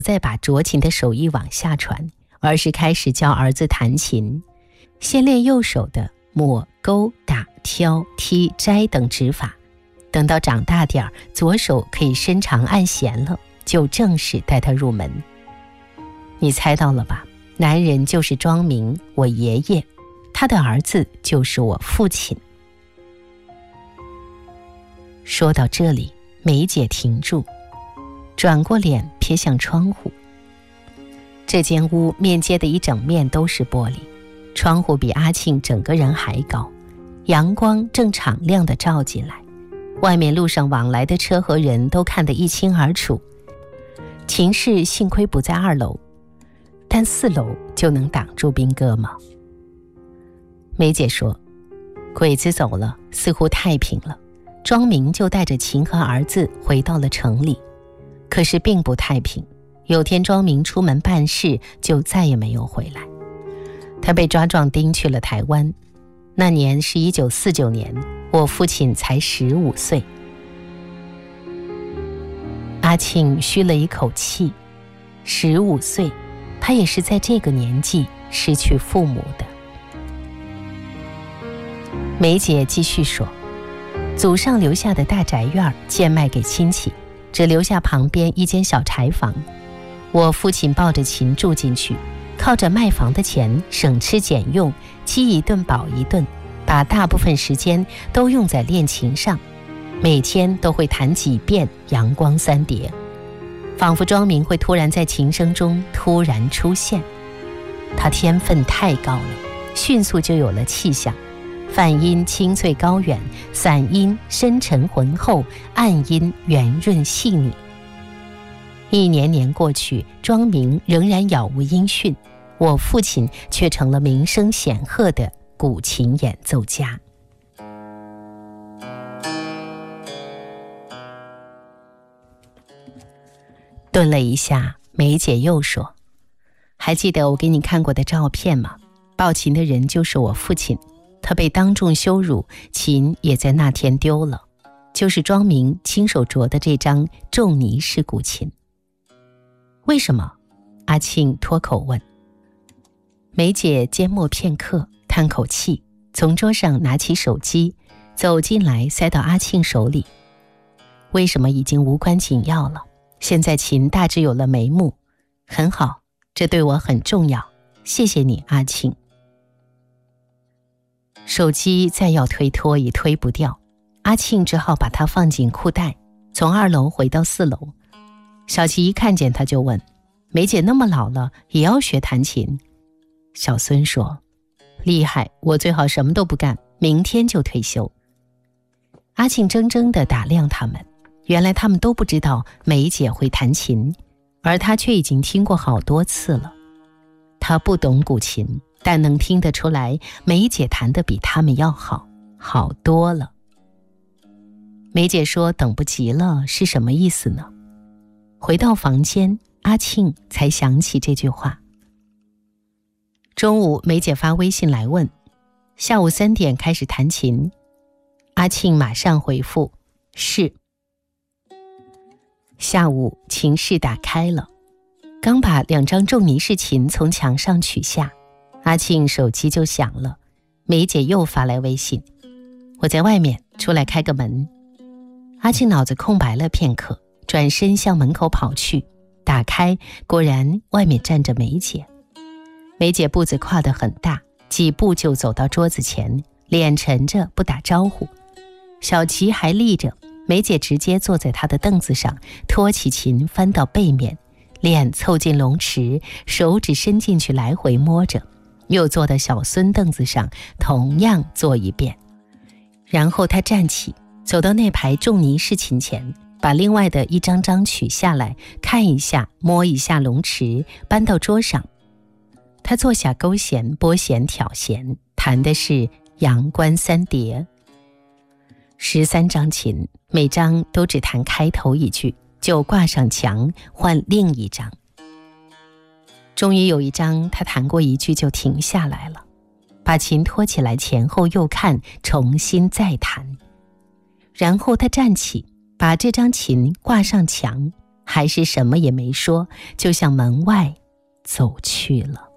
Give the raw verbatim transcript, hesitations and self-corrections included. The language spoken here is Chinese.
再把斫琴的手艺往下传，而是开始教儿子弹琴，先练右手的抹、勾、打、挑、踢、摘等指法，等到长大点儿，左手可以伸长按弦了，就正式带他入门。你猜到了吧？男人就是庄明，我爷爷，他的儿子就是我父亲。说到这里，梅姐停住，转过脸瞥向窗户。这间屋面街的一整面都是玻璃，窗户比阿庆整个人还高，阳光正敞亮地照进来，外面路上往来的车和人都看得一清二楚。秦氏幸亏不在二楼，但四楼就能挡住兵哥吗？梅姐说，鬼子走了，似乎太平了，庄明就带着秦和儿子回到了城里。可是并不太平，有天庄明出门办事，就再也没有回来。他被抓壮丁去了台湾，那年是一九四九年，我父亲才十五岁。阿庆吁了一口气，十五岁，他也是在这个年纪失去父母的。梅姐继续说，祖上留下的大宅院贱卖给亲戚，只留下旁边一间小柴房。我父亲抱着琴住进去，靠着卖房的钱省吃俭用，饥一顿饱一顿，把大部分时间都用在练琴上，每天都会弹几遍《阳光三叠》，仿佛庄明会突然在琴声中突然出现。他天分太高了，迅速就有了气象，泛音清脆高远，散音深沉浑厚，暗音圆润细腻。一年年过去，庄明仍然杳无音讯，我父亲却成了名声显赫的古琴演奏家。顿了一下，梅姐又说，还记得我给你看过的照片吗？抱琴的人就是我父亲，他被当众羞辱，琴也在那天丢了，就是庄明亲手琢的这张仲尼式古琴。为什么？阿庆脱口问。梅姐缄默片刻，叹口气，从桌上拿起手机，走进来塞到阿庆手里。为什么已经无关紧要了，现在琴大致有了眉目，很好，这对我很重要，谢谢你，阿庆。手机再要推脱也推不掉，阿庆只好把它放进裤袋，从二楼回到四楼。小琪一看见他就问，梅姐那么老了也要学弹琴？小孙说，厉害，我最好什么都不干，明天就退休。阿庆怔怔地打量他们，原来他们都不知道梅姐会弹琴，而他却已经听过好多次了。他不懂古琴，但能听得出来梅姐弹得比他们要好，好多了。梅姐说等不及了是什么意思呢？回到房间，阿庆才想起这句话。中午梅姐发微信来问，下午三点开始弹琴。阿庆马上回复，是。下午琴室打开了，刚把两张仲尼式琴从墙上取下，阿庆手机就响了。梅姐又发来微信，我在外面，出来开个门。阿庆脑子空白了片刻，转身向门口跑去，打开，果然外面站着梅姐。梅姐步子跨得很大，几步就走到桌子前，脸沉着不打招呼。小琪还立着，梅姐直接坐在她的凳子上，托起琴翻到背面，脸凑近龙池，手指伸进去来回摸着，又坐到小孙凳子上，同样做一遍。然后她站起，走到那排仲尼式琴前，把另外的一张张取下来，看一下，摸一下龙池，搬到桌上。他坐下勾弦、拨弦、挑弦，弹的是《阳关三叠》。十三张琴，每张都只弹开头一句，就挂上墙，换另一张。终于有一张，他弹过一句就停下来了，把琴托起来，前后右看，重新再弹。然后他站起，把这张琴挂上墙， 还是什么也没说，就向门外走去了。